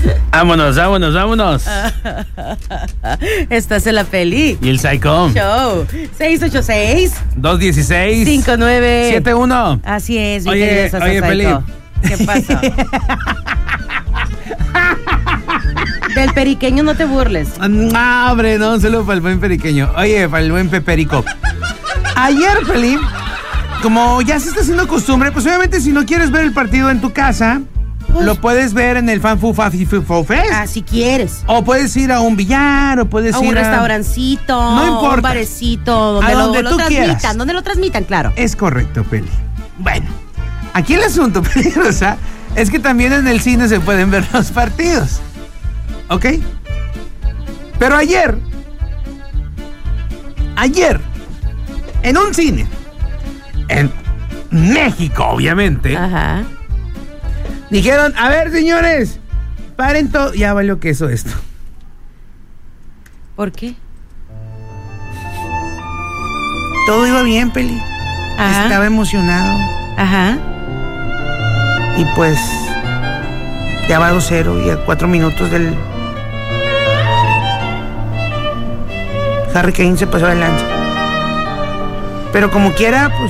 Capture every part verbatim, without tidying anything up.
Vámonos, vámonos, vámonos. Estás en la peli. Y el Psycho. Show. seis ocho seis, dos uno seis, cinco nueve siete uno. Así es, mi Oye, querido Sasa oye, Psycho. Peli. ¿Qué pasa? Del periqueño no te burles. Ah, hombre, no, solo para el buen periqueño. Oye, para el buen peperico. Ayer, Peli, como ya se está haciendo costumbre, pues obviamente si no quieres ver el partido en tu casa, pues, lo puedes ver en el Fan Fu Fa Fi Fu Fu Fest. Ah, si quieres. O puedes ir a un billar, o puedes A ir un a... restaurancito. No importa. Un barecito. Donde, A lo, donde lo tú transmitan. quieras. Donde lo transmitan, claro. Es correcto, Peli. Bueno, aquí el asunto peligrosa es que también en el cine se pueden ver los partidos. ¿Ok? Pero ayer, ayer, en un cine, en México, obviamente, Ajá. dijeron, a ver, señores, paren todo. Ya valió queso esto. ¿Por qué? Todo iba bien, Peli. Ajá. Estaba emocionado. Ajá. Y pues, ya va dos cero y a cuatro minutos del... Harry Kane se pasó de lanza. Pero como quiera, pues...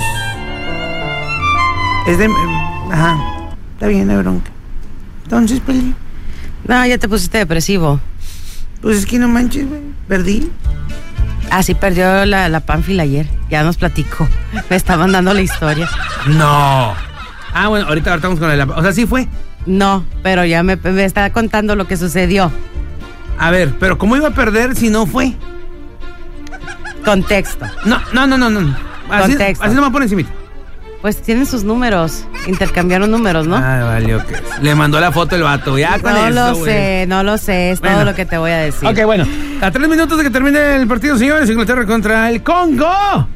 Es de... Ajá. Está bien, no hay bronca. Entonces, Peli, No, ya te pusiste depresivo. pues es que no manches, güey. Perdí. Ah, sí, perdió la, la Pánfila ayer. Ya nos platicó. Me estaban dando la historia. No. Ah, bueno, ahorita, ahorita vamos con el... O sea, sí fue. No, pero ya me, me está contando lo que sucedió. A ver, pero ¿cómo iba a perder si no fue? Contexto. No, no, no, no, no. Así, Contexto. así no me pone encima. Pues tienen sus números. Intercambiaron números, ¿no? Ah, valió que... Le mandó la foto el vato. Ya con no eso, lo güey. sé, no lo sé. Es Bueno. todo lo que te voy a decir. Ok, bueno. A tres minutos de que termine el partido, señores, Inglaterra contra el Congo.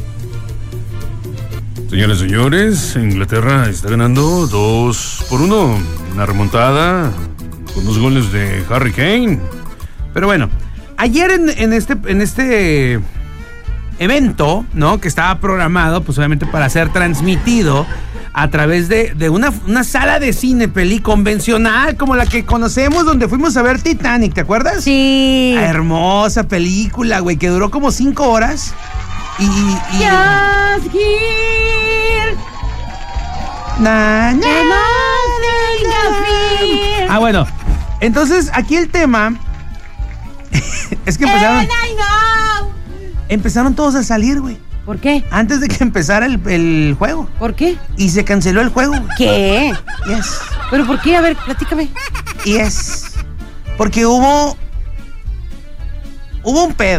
Señores, señores, Inglaterra está ganando dos por uno. Una remontada con dos goles de Harry Kane. Pero bueno, ayer en, en este en este evento, ¿no? Que estaba programado, pues obviamente para ser transmitido a través de, de una, una sala de cine, Peli, convencional, como la que conocemos, donde fuimos a ver Titanic, ¿te acuerdas? Sí. Ah, hermosa película, güey, que duró como cinco horas. Y... y Just here. Na, na, Que no tenga fin. Ah, bueno. Entonces, aquí el tema es que empezaron, And I know. empezaron todos a salir, güey. ¿Por qué? Antes de que empezara el, el juego. ¿Por qué? Y se canceló el juego, güey. ¿Qué? Yes. ¿Pero por qué? A ver, platícame. Yes. Porque hubo... Hubo un pedo.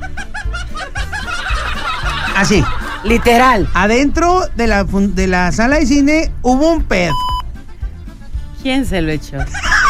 Así. Literal. Adentro de la, fun- de la sala de cine hubo un pedo. ¿Quién se lo echó?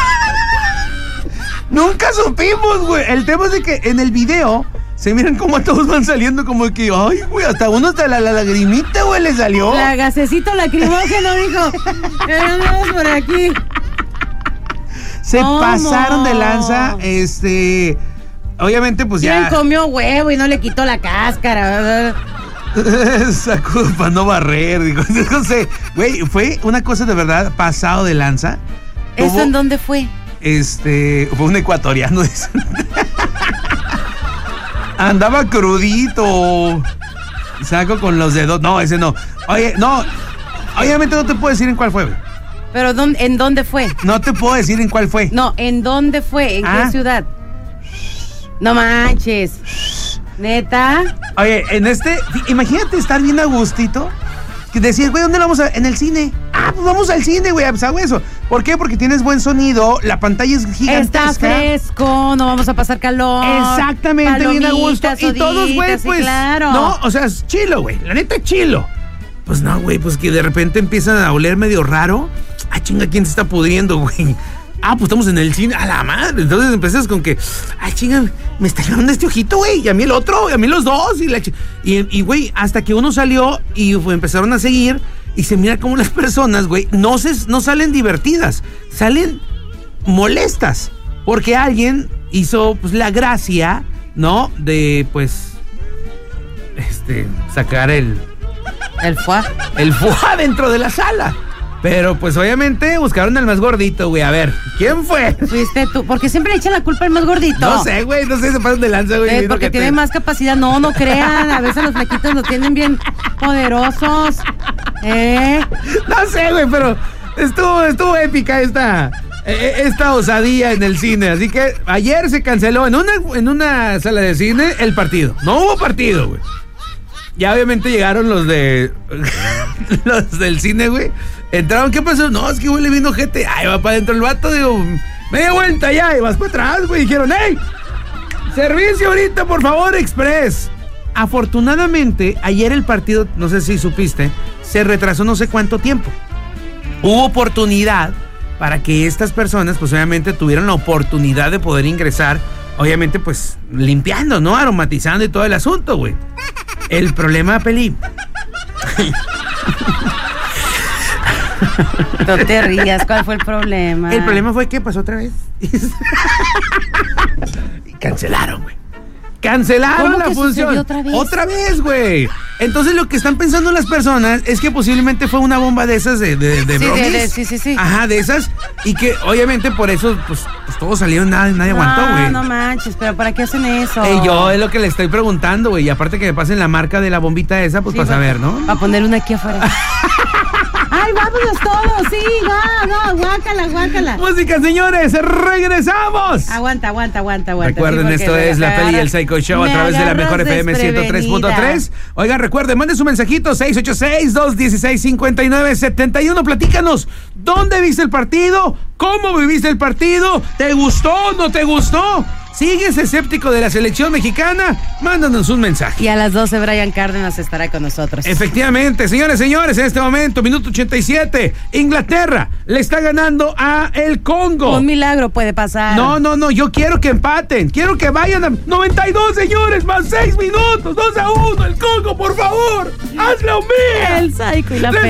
Nunca supimos, güey. El tema es de que en el video se miran cómo todos van saliendo como que, ay, güey, hasta uno hasta la, la lagrimita, güey, le salió. La gasecito lacrimógeno dijo. Vamos por aquí. Se ¿Cómo? pasaron de lanza, este... Obviamente, pues ¿Quién ya... comió huevo y no le quitó la cáscara? Sacó para no barrer, digo. No sé, güey, fue una cosa de verdad pasado de lanza. ¿Eso Hubo, en dónde fue? Este, fue un ecuatoriano. Andaba crudito. Saco con los dedos. No, ese no. Oye, no. Obviamente no te puedo decir en cuál fue, güey. ¿Pero dónde, en dónde fue? No te puedo decir en cuál fue. No, ¿en dónde fue? ¿En Ah. qué ciudad? No manches. ¿Neta? Oye, en este, imagínate estar bien a gustito. Que decir, güey, ¿dónde lo vamos a ver? En el cine. Ah, pues vamos al cine, güey. Pues hago eso. ¿Por qué? Porque tienes buen sonido, la pantalla es gigantesca. Está fresco, no vamos a pasar calor. Exactamente, bien a gusto. Palomitas, Y todos, güey, soditas, sí, pues. claro. No, o sea, es chilo, güey. La neta, chilo. Pues no, güey, pues que de repente empiezan a oler medio raro. Ah, chinga, ¿quién se está pudriendo, güey? Ah, pues estamos en el cine. A la madre. Entonces empiezas con que, ay, chinga, me está llevando este ojito, güey. Y a mí el otro, y a mí los dos. Y, la chi- y, y, güey, hasta que uno salió y fue- empezaron a seguir. Y se mira cómo las personas, güey, no, se, no salen divertidas. Salen molestas. Porque alguien hizo, pues, la gracia, ¿no? De, pues, este, sacar el... El foie. El foie dentro de la sala. Pero pues obviamente buscaron al más gordito, güey. A ver, ¿quién fue? Fuiste tú, porque siempre le echan la culpa al más gordito. No sé, güey, no sé, se pasan de lanza, güey. Eh, porque tiene te... más capacidad. No, no crean. A veces los flequitos lo tienen bien poderosos. ¿Eh? No sé, güey, pero estuvo, estuvo épica esta, esta osadía en el cine. Así que ayer se canceló en una, en una sala de cine el partido. No hubo partido, güey. Ya obviamente llegaron los de los del cine, güey. Entraron, ¿qué pasó? No, es que huele viendo gente. Ay, va para adentro el vato, digo, media vuelta ya, y vas para atrás, güey. Dijeron, ¡hey! Servicio ahorita, por favor, express. Afortunadamente, ayer el partido, no sé si supiste, se retrasó no sé cuánto tiempo. Hubo oportunidad para que estas personas, pues obviamente, tuvieran la oportunidad de poder ingresar, obviamente, pues, limpiando, ¿no? Aromatizando y todo el asunto, güey. El problema, Peli. No te rías, ¿cuál fue el problema? El problema fue que pasó otra vez. Cancelaron, güey. Cancelaron la función. Otra vez, otra vez, güey. Entonces lo que están pensando las personas es que posiblemente fue una bomba de esas de, de, de sí, bromis. De, de, sí, sí, sí. Ajá, de esas. Y que obviamente por eso, pues, pues todos salieron, nadie, nadie no, aguantó, güey. No manches, pero ¿para qué hacen eso? Eh, yo es lo que le estoy preguntando, güey. Y aparte que me pasen la marca de la bombita esa, pues sí, para saber, ¿no? Para poner una aquí afuera. ¡Ay, vámonos todos! ¡Sí, no, no! ¡Guácala, guácala! Música, señores, regresamos. Aguanta, aguanta, aguanta, aguanta. Recuerden, sí, esto es La Peli y el Psycho Show a través de la mejor F M ciento tres punto tres. Oigan, recuerden, manden su mensajito seis ocho seis, dos uno seis, cinco nueve siete uno. Platícanos, ¿dónde viste el partido? ¿Cómo viviste el partido? ¿Te gustó o no te gustó? ¿Sigues escéptico de la selección mexicana? Mándanos un mensaje. Y a las doce Brian Cárdenas estará con nosotros. Efectivamente, señores, señores, en este momento, minuto ochenta y siete, Inglaterra le está ganando a el Congo. Un milagro puede pasar. No, no, no, yo quiero que empaten, quiero que vayan a noventa y dos, señores, más seis minutos, dos a uno, el Congo, por favor, hazlo mía. El Psycho y la Peli.